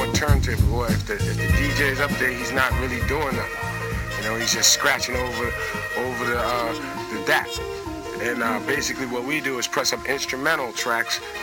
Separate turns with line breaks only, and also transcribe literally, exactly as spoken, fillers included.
a turntable, or if the, if the D J's up there, he's not really doing nothing. You know, he's just scratching over over the uh, the D A C. And uh, basically what we do is press up instrumental tracks